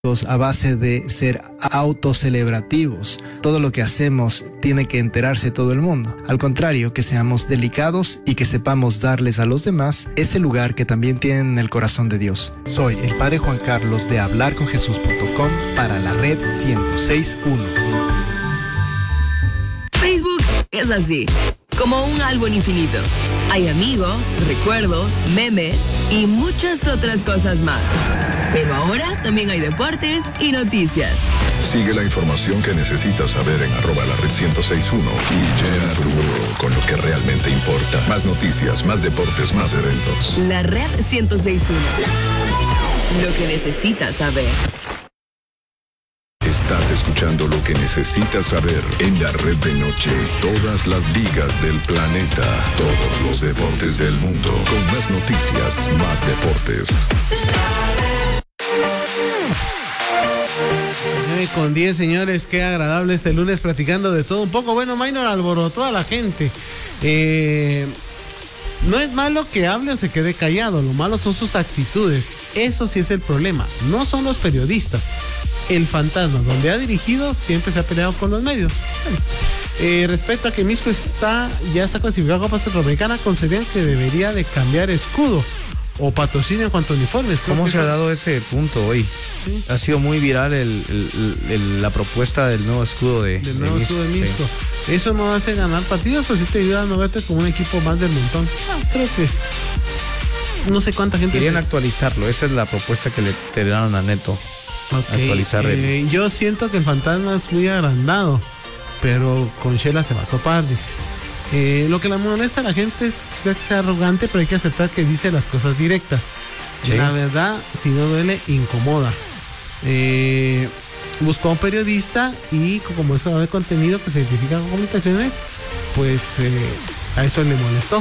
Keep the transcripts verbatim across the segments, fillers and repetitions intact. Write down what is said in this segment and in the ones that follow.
a base de ser autocelebrativos. Todo lo que hacemos tiene que enterarse todo el mundo. Al contrario, que seamos delicados y que sepamos darles a los demás ese lugar que también tienen en el corazón de Dios. Soy el Padre Juan Carlos de hablar con jesús punto com para la red ciento seis punto uno. Facebook es así, como un álbum infinito. Hay amigos, recuerdos, memes y muchas otras cosas más. Pero ahora también hay deportes y noticias. Sigue la información que necesitas saber en arroba la red ciento seis punto uno y llena tu muro con lo que realmente importa. Más noticias, más deportes, más eventos. La red ciento seis punto uno. Lo que necesitas saber. Estás escuchando lo que necesitas saber en la red de noche. Todas las ligas del planeta. Todos los deportes del mundo. Con más noticias, más deportes. nueve con diez, señores, qué agradable este lunes platicando de todo un poco. Bueno, Minor alborotó a la gente. Eh, no es malo que hable o se quede callado, lo malo son sus actitudes. Eso sí es el problema, no son los periodistas. El fantasma, donde ha dirigido, siempre se ha peleado con los medios. Bueno, eh, respecto a que Misco está, ya está clasificado a Copa Centroamericana, consideran que debería de cambiar escudo o patrocinio en cuanto a uniformes. ¿Cómo se ha dado ese punto hoy? Sí. Ha sido muy viral el, el, el, la propuesta del nuevo escudo de, del nuevo de escudo de Misco. Sí. Eso no hace ganar partidos, pero sí te ayuda a no verte como un equipo más del montón. Ah, creo que no sé cuánta gente. Querían te... actualizarlo, esa es la propuesta que le te dieron a Neto. Okay. Actualizar el... eh, yo siento que el fantasma es muy agrandado, pero con Shela se va a topar, dice. Eh, lo que le molesta a la gente es que sea arrogante, pero hay que aceptar que dice las cosas directas. Sí. La verdad, si no duele, incomoda. Eh, buscó a un periodista y como es de contenido que se identifica con comunicaciones, pues eh, a eso le molestó.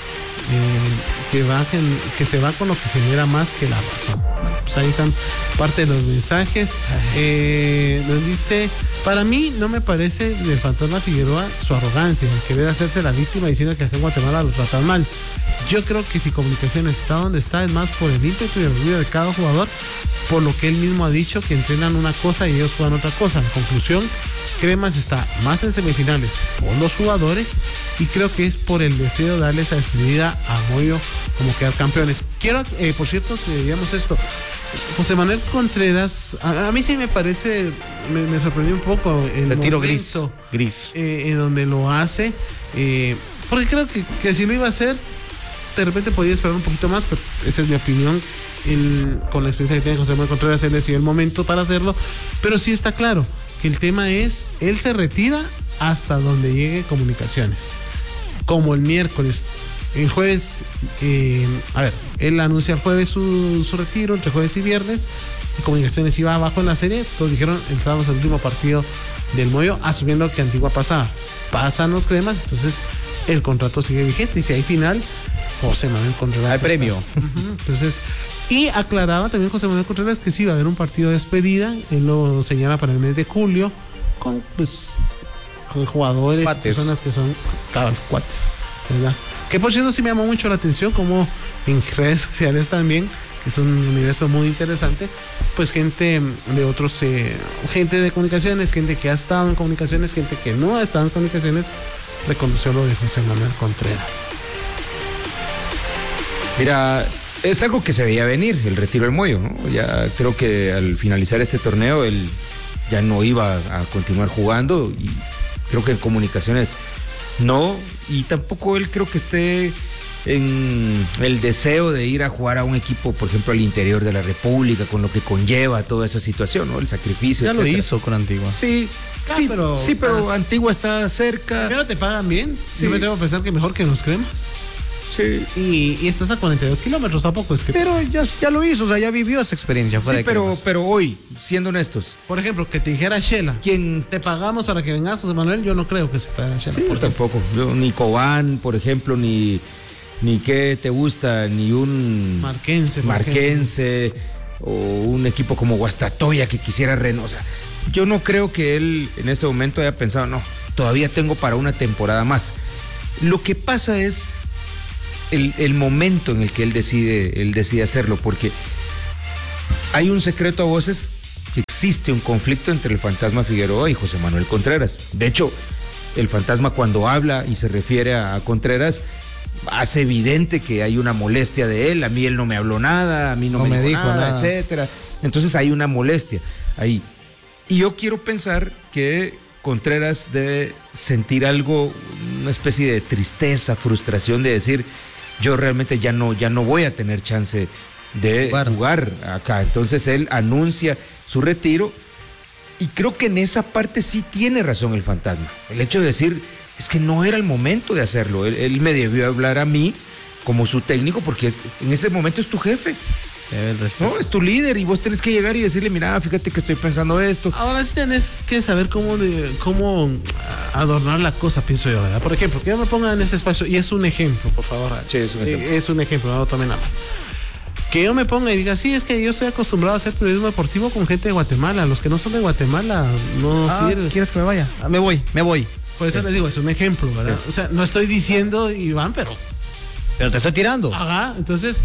Eh, que, va, que se va con lo que genera más que la razón. Bueno, pues ahí están parte de los mensajes. Eh, nos dice, para mí no me parece del fantasma Figueroa su arrogancia, el querer hacerse la víctima diciendo que acá en Guatemala lo tratan mal. Yo creo que si Comunicaciones está donde está es más por el ímpetu y el orgullo de cada jugador, por lo que él mismo ha dicho que entrenan una cosa y ellos juegan otra cosa. En conclusión, Cremas está más en semifinales por los jugadores y creo que es por el deseo de darle esa despedida a Moyo como quedar campeones. Quiero, eh, por cierto, que digamos esto, José Manuel Contreras, a, a mí sí me parece, me, me sorprendió un poco el retiro gris, gris. Eh, en donde lo hace, eh, porque creo que, que si lo iba a hacer, de repente podía esperar un poquito más, pero esa es mi opinión. El, con la experiencia que tiene José Manuel Contreras, él decidió el momento para hacerlo, pero sí está claro que el tema es, él se retira hasta donde llegue Comunicaciones, como el miércoles. El jueves, eh, a ver, él anuncia el jueves su, su retiro, entre jueves y viernes, y Comunicaciones iba abajo en la serie, todos dijeron, el sábado es el último partido del Moyo, asumiendo que Antigua pasaba. Pasan los Cremas, entonces el contrato sigue vigente, y si hay final, José Manuel Contreras. Hay premio. Uh-huh, entonces, y aclaraba también José Manuel Contreras que sí va a haber un partido de despedida, él lo señala para el mes de julio, con pues con jugadores, cuates. Personas que son claro, cuates, ¿verdad? Que por cierto sí me llamó mucho la atención, como en redes sociales también, que es un universo muy interesante, pues gente de otros, eh, gente de comunicaciones, gente que ha estado en comunicaciones, gente que no ha estado en comunicaciones, reconoció lo de José Manuel Contreras. Mira, es algo que se veía venir, el retiro del Moyo, ¿no? Ya creo que al finalizar este torneo él ya no iba a continuar jugando y creo que en comunicaciones no, y tampoco él creo que esté en el deseo de ir a jugar a un equipo, por ejemplo, al interior de la República, con lo que conlleva toda esa situación, ¿no? El sacrificio, ya etcétera. Lo hizo con Antigua. Sí, ah, sí, pero, sí, pero ah, Antigua está cerca. Pero te pagan bien, sí. Yo me tengo que pensar que mejor que los Cremas. Sí. Y, y estás a cuarenta y dos kilómetros, tampoco es que... Pero ya, ya lo hizo, o sea, ya vivió esa experiencia. Sí, pero, pero hoy, siendo honestos... Por ejemplo, que te dijera Shela, ¿quién te pagamos para que vengas, José Manuel? Yo no creo que se pagara Shela. Sí, por tampoco. Yo, ni Cobán, por ejemplo, ni... Ni qué te gusta, ni un... Marquense. Marquense, o un equipo como Guastatoya que quisiera renovar. O sea, yo no creo que él en este momento haya pensado, no, todavía tengo para una temporada más. Lo que pasa es... El, el momento en el que él decide, él decide hacerlo, porque hay un secreto a voces que existe un conflicto entre el fantasma Figueroa y José Manuel Contreras. De hecho, el fantasma cuando habla y se refiere a, a Contreras, hace evidente que hay una molestia de él. A mí él no me habló nada, a mí no, no me, me dijo, dijo nada, nada, etcétera. Entonces hay una molestia ahí. Y yo quiero pensar que Contreras debe sentir algo, una especie de tristeza, frustración de decir, yo realmente ya no, ya no voy a tener chance de jugar. jugar acá. Entonces él anuncia su retiro y creo que en esa parte sí tiene razón el fantasma. El hecho de decir, es que no era el momento de hacerlo. Él, él me debió hablar a mí como su técnico porque es, en ese momento es tu jefe. No, es tu líder y vos tenés que llegar y decirle, mira, fíjate que estoy pensando esto. Ahora sí tenés que saber cómo, de, cómo adornar la cosa, pienso yo, ¿verdad? Por ejemplo, que yo me ponga en ese espacio, y es un ejemplo, por favor. Sí, es un ejemplo. Es un ejemplo, no lo tomen nada más. Que yo me ponga y diga, sí, es que yo estoy acostumbrado a hacer periodismo deportivo con gente de Guatemala. Los que no son de Guatemala, no ah, sirven. ¿Quieres que me vaya? Ah, me voy, me voy. Por eso sí. les digo, es un ejemplo, ¿verdad? Sí. O sea, no estoy diciendo, Iván, pero... Pero te estoy tirando. Ajá, entonces...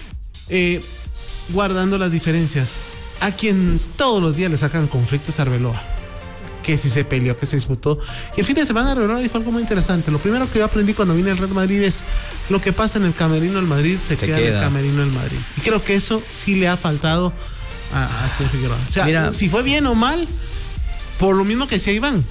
Eh, guardando las diferencias, a quien todos los días le sacan conflictos a Arbeloa, que si se peleó, que se disputó, y el fin de semana Arbeloa dijo algo muy interesante. Lo primero que yo aprendí cuando vine al Real Madrid es lo que pasa en el camerino del Madrid se, se queda, queda en el camerino del Madrid, y creo que eso sí le ha faltado a, a señor Figueroa. O sea, mira, si fue bien o mal, por lo mismo que decía Iván,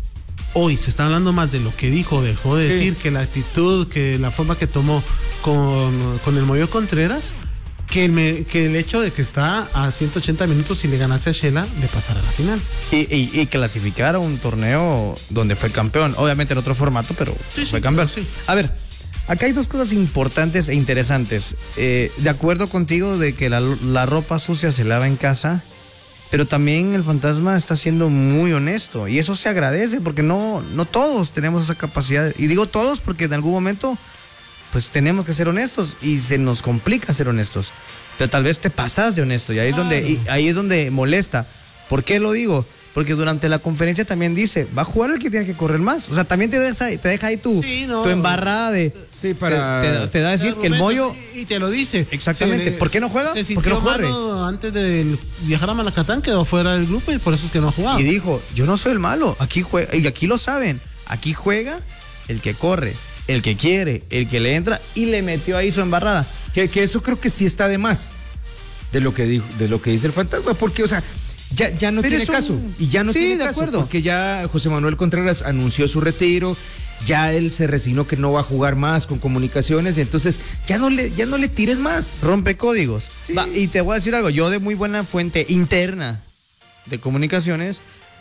hoy se está hablando más de lo que dijo, dejó de sí. decir, que la actitud, que la forma que tomó con, con el Moyo Contreras, Que el, que el hecho de que está a ciento ochenta minutos y le ganase a Shela de pasar a la final. Y, y, y clasificar a un torneo donde fue campeón, obviamente en otro formato, pero sí, fue sí, campeón. Sí. A ver, acá hay dos cosas importantes e interesantes. Eh, de acuerdo contigo de que la, la ropa sucia se lava en casa, pero también el fantasma está siendo muy honesto y eso se agradece porque no, no todos tenemos esa capacidad. Y digo todos porque en algún momento... pues tenemos que ser honestos y se nos complica ser honestos, pero tal vez te pasas de honesto y ahí es donde, y ahí es donde molesta. ¿Por qué lo digo? Porque durante la conferencia también dice, va a jugar el que tiene que correr más, o sea, también te deja, te deja ahí tu, sí, no, tu embarrada de, sí, para... te, te, te da a decir que el Moyo, y te lo dice, exactamente, le, ¿por qué no juega? ¿Por qué no corre? Antes de viajar a Malacatán quedó fuera del grupo y por eso es que no ha jugado. Y dijo, yo no soy el malo, aquí juega, y aquí lo saben, aquí juega el que corre, el que quiere, el que le entra, y le metió ahí su embarrada. Que, que eso creo que sí está de más de lo que dijo, de lo que dice el fantasma, porque, o sea, ya, ya no Pero tiene eso, caso. Y ya no sí, tiene de caso, acuerdo. Porque ya José Manuel Contreras anunció su retiro, ya él se resignó que no va a jugar más con Comunicaciones, y entonces ya no le, ya no le tires más. Rompe códigos. Sí. Va, y te voy a decir algo, yo de muy buena fuente interna de Comunicaciones,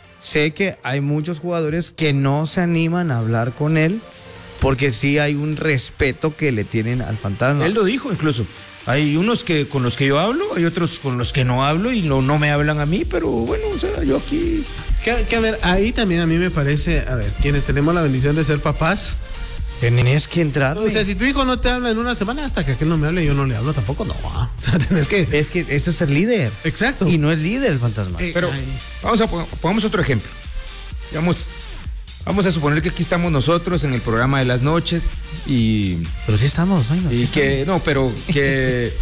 sé que hay muchos jugadores que no se animan a hablar con él, porque sí hay un respeto que le tienen al fantasma. Él lo dijo incluso. Hay unos que con los que yo hablo, hay otros con los que no hablo y no, no me hablan a mí, pero bueno, o sea, yo aquí... Que, que a ver, ahí también a mí me parece, a ver, quienes tenemos la bendición de ser papás... Tenés que entrar. O sea, si tu hijo no te habla en una semana, hasta que aquel no me hable, yo no le hablo tampoco, no. O sea, tenés que... Es que eso es ser líder. Exacto. Y no es líder el fantasma. Eh, pero ay. vamos a pongamos otro ejemplo. Digamos... Vamos a suponer que aquí estamos nosotros en el programa de las noches y... Pero sí estamos, ¿no? Y sí que, estamos. no, pero que,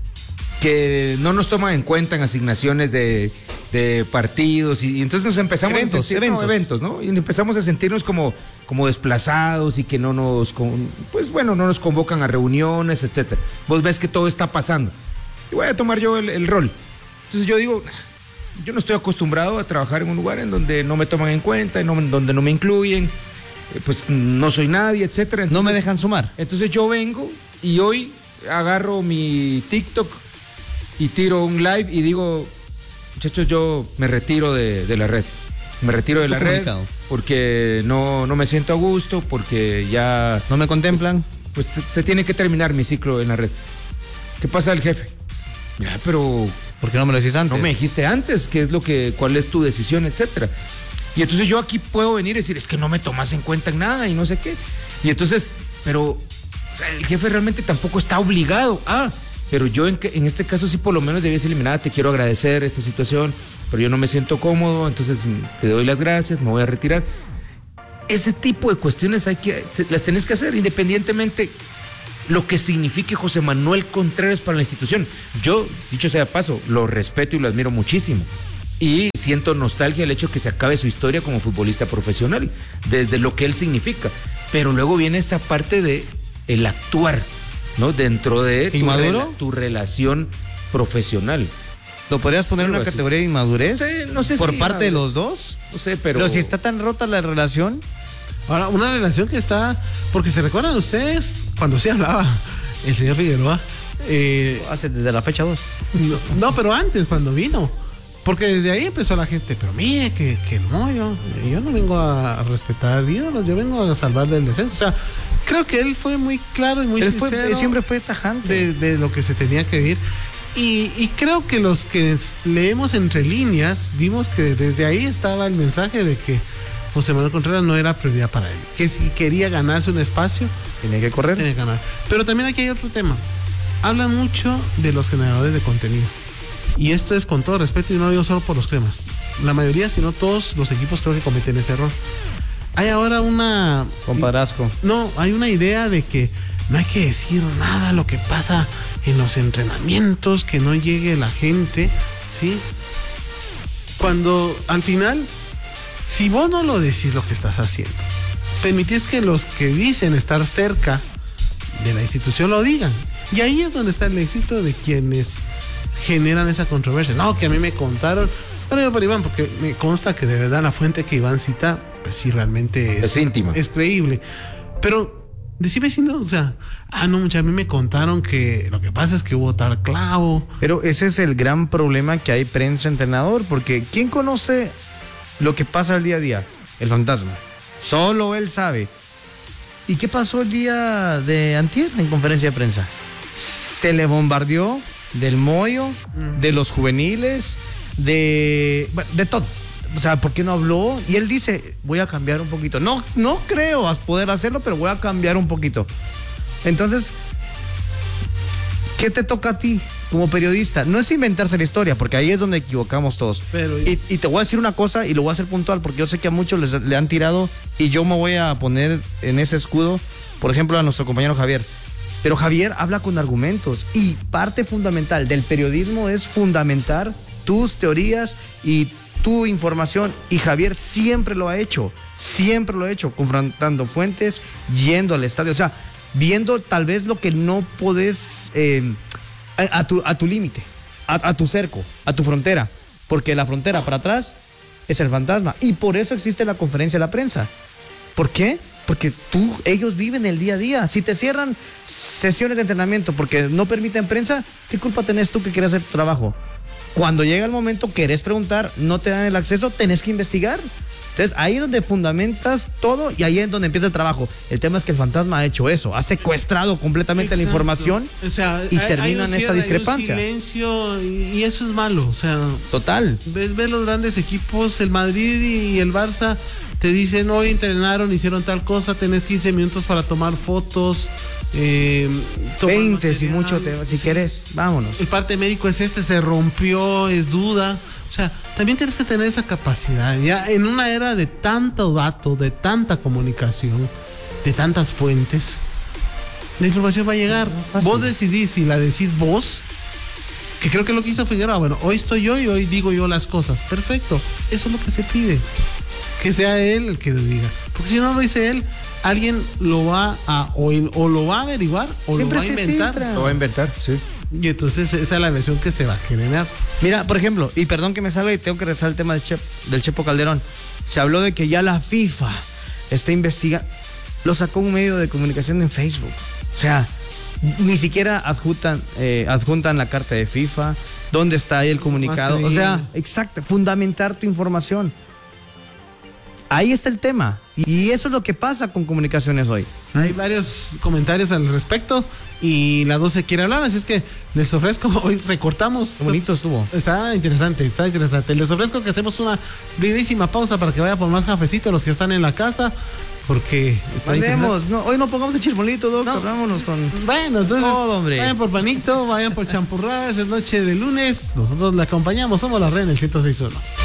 que no nos toman en cuenta en asignaciones de, de partidos y, y entonces nos empezamos eventos, a sentir, eventos. No, eventos, ¿no? Y empezamos a sentirnos como, como desplazados y que no nos, pues bueno, no nos convocan a reuniones, etcétera. Vos ves que todo está pasando. Y voy a tomar yo el, el rol. Entonces yo digo... Yo no estoy acostumbrado a trabajar en un lugar en donde no me toman en cuenta, en donde no me incluyen, pues no soy nadie, etcétera. Entonces, no me dejan sumar. Entonces yo vengo y hoy agarro mi TikTok y tiro un live y digo, muchachos, yo me retiro de, de la red. Me retiro de la red porque no, no me siento a gusto, porque ya... ¿No me contemplan? Pues, pues se tiene que terminar mi ciclo en la red. ¿Qué pasa el jefe? Mira, pero... ¿Por qué no me lo decís antes? No me dijiste antes, qué es lo que, cuál es tu decisión, etcétera. Y entonces yo aquí puedo venir y decir, es que no me tomas en cuenta en nada y no sé qué. Y entonces, pero, o sea, el jefe realmente tampoco está obligado. Ah, pero yo en, en este caso sí por lo menos debí decirle, mira, te quiero agradecer esta situación, pero yo no me siento cómodo, entonces te doy las gracias, me voy a retirar. Ese tipo de cuestiones hay que, las tenés que hacer independientemente lo que signifique José Manuel Contreras para la institución. Yo, dicho sea de paso, lo respeto y lo admiro muchísimo, y siento nostalgia el hecho de que se acabe su historia como futbolista profesional, desde lo que él significa. Pero luego viene esa parte de el actuar, ¿no? Dentro de tu, rela- tu relación profesional. ¿Lo podrías poner en una así. categoría de inmadurez? No sé, no sé ¿Por si parte de inmadurez. los dos? No sé, pero... Pero si está tan rota la relación... Ahora, una relación que está, porque se recuerdan ustedes cuando se hablaba el señor Figueroa, eh, Hace desde la fecha dos. no, no, pero antes, cuando vino, porque desde ahí empezó la gente, pero mire que, que no, yo, yo no vengo a respetar ídolos, yo vengo a salvar del descenso. O sea, creo que él fue muy claro y muy Él, fue, sincero él siempre fue tajante. de, de lo que se tenía que vivir. Y, y creo que los que leemos entre líneas, vimos que desde ahí estaba el mensaje de que José Manuel Contreras no era prioridad para él, que si quería ganarse un espacio, Tiene que correr. tenía que ganar. Pero también aquí hay otro tema. Hablan mucho de los generadores de contenido. Y esto es con todo respeto y no lo digo solo por los cremas. La mayoría, si no todos los equipos creo que cometen ese error. Hay ahora una... Compadrazgo. No, hay una idea de que no hay que decir nada de lo que pasa en los entrenamientos, que no llegue la gente, ¿sí? Cuando al final, si vos no lo decís lo que estás haciendo, permitís que los que dicen estar cerca de la institución lo digan. Y ahí es donde está el éxito de quienes generan esa controversia. No, que a mí me contaron, no lo digo para Iván, porque me consta que de verdad la fuente que Iván cita, pues sí, realmente es, Es íntima. es creíble. Pero decime diciendo, o sea, ah, no, mucha, a mí me contaron que lo que pasa es que hubo tal clavo. Pero ese es el gran problema que hay prensa-entrenador, porque ¿quién conoce lo que pasa el día a día? El fantasma. Solo él sabe. ¿Y qué pasó el día de antier en conferencia de prensa? Se le bombardeó del Moyo, de los juveniles, de, de todo. O sea, ¿por qué no habló? Y él dice, voy a cambiar un poquito. No, no creo poder hacerlo, pero voy a cambiar un poquito. Entonces, ¿qué te toca a ti como periodista? No es inventarse la historia, porque ahí es donde equivocamos todos. Pero- y, y te voy a decir una cosa, y lo voy a hacer puntual, porque yo sé que a muchos les, le han tirado, y yo me voy a poner en ese escudo, por ejemplo, a nuestro compañero Javier. Pero Javier habla con argumentos, y parte fundamental del periodismo es fundamentar tus teorías y tu información, y Javier siempre lo ha hecho, siempre lo ha hecho, confrontando fuentes, yendo al estadio, o sea, viendo tal vez lo que no podés, eh, a, a tu, a tu límite, a, a tu cerco, a tu frontera, porque la frontera para atrás es el fantasma, y por eso existe la conferencia de la prensa. ¿Por qué? Porque tú, ellos viven el día a día. Si te cierran sesiones de entrenamiento porque no permiten prensa, ¿qué culpa tenés tú que quieres hacer tu trabajo? Cuando llega el momento, querés preguntar, no te dan el acceso, tenés que investigar. Entonces, ahí es donde fundamentas todo y ahí es donde empieza el trabajo. El tema es que el fantasma ha hecho eso, ha secuestrado completamente la Exacto. información, O sea, y hay- termina hay un en esta cierre, hay un discrepancia. silencio, y, y eso es malo. O sea, Total. ves, ves los grandes equipos, el Madrid y el Barça, te dicen hoy entrenaron, hicieron tal cosa, tenés quince minutos para tomar fotos. Eh, tomar veinte si material. mucho, te- si Sí. querés, vámonos. El parte médico es este, se rompió, es duda. O sea, también tienes que tener esa capacidad. Ya en una era de tanto dato, de tanta comunicación, de tantas fuentes, la información va a llegar. fácil. Vos decidís si la decís vos, que creo que lo que hizo Figueroa. Bueno, hoy estoy yo y hoy digo yo las cosas. Perfecto. Eso es lo que se pide. Que sea él el que lo diga. Porque si no lo dice él, alguien lo va a o, o lo va a averiguar o Siempre lo va a se inventar. filtra. Lo va a inventar, sí. Y entonces esa es la versión que se va a generar. Mira, por ejemplo, y perdón que me salga y tengo que regresar al tema del, Chep, del Chepo Calderón. Se habló de que ya la FIFA está investigando. Lo sacó un medio de comunicación en Facebook. O sea, ni siquiera adjuntan, eh, adjuntan la carta de FIFA. ¿Dónde está ahí el comunicado? O sea, exacto, fundamentar tu información. Ahí está el tema. Y eso es lo que pasa con comunicaciones hoy. Hay varios comentarios al respecto y la doce quiere hablar, así es que les ofrezco, hoy recortamos. Qué bonito estuvo. Está interesante, está interesante. Les ofrezco que hacemos una brevísima pausa para que vaya por más cafecito los que están en la casa, porque está Mandemos, no, hoy no pongamos el chismolito, Doc, No. hablámonos con... Bueno, entonces Todo, hombre. vayan por panito, vayan por champurradas, es noche de lunes, nosotros le acompañamos, somos la red en el ciento seis punto uno.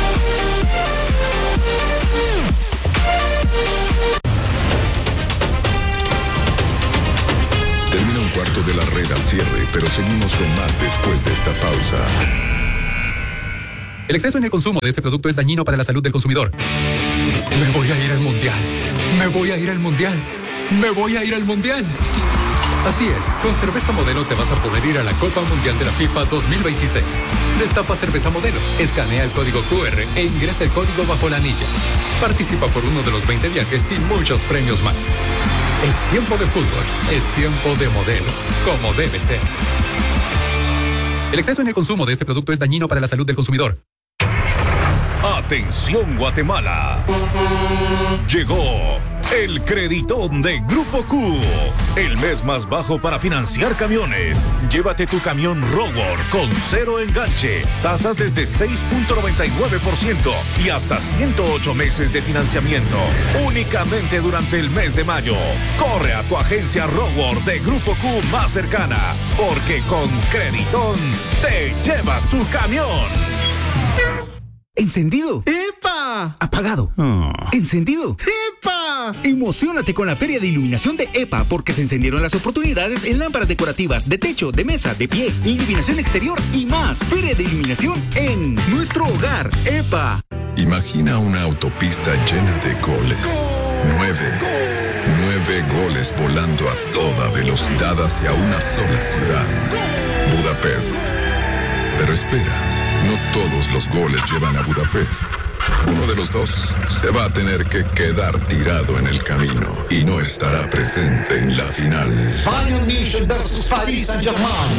Termina un cuarto de la red al cierre, pero seguimos con más después de esta pausa. El exceso en el consumo de este producto es dañino para la salud del consumidor. Me voy a ir al mundial. Me voy a ir al mundial. Me voy a ir al mundial. Así es, con Cerveza Modelo te vas a poder ir a la Copa Mundial de la FIFA dos mil veintiséis. Destapa Cerveza Modelo, escanea el código cu erre e ingresa el código bajo la anilla. Participa por uno de los veinte viajes y muchos premios más. Es tiempo de fútbol, es tiempo de Modelo, como debe ser. El exceso en el consumo de este producto es dañino para la salud del consumidor. Atención Guatemala. Llegó el creditón de Grupo Q. El mes más bajo para financiar camiones. Llévate tu camión Rower con cero enganche. Tasas desde seis punto noventa y nueve por ciento y hasta ciento ocho meses de financiamiento. Únicamente durante el mes de mayo. Corre a tu agencia Rower de Grupo Q más cercana. Porque con creditón te llevas tu camión. ¿Encendido? ¡Epa! ¿Apagado? Oh. ¿Encendido? ¡Epa! Emociónate con la Feria de Iluminación de EPA porque se encendieron las oportunidades en lámparas decorativas, de techo, de mesa, de pie, iluminación exterior y más. Feria de Iluminación en nuestro hogar, EPA. Imagina una autopista llena de goles. Nueve. Nueve goles volando a toda velocidad hacia una sola ciudad. Budapest. Pero espera. No todos los goles llevan a Budapest. Uno de los dos se va a tener que quedar tirado en el camino y no estará presente en la final. Bayern Munich versus Paris Saint-Germain.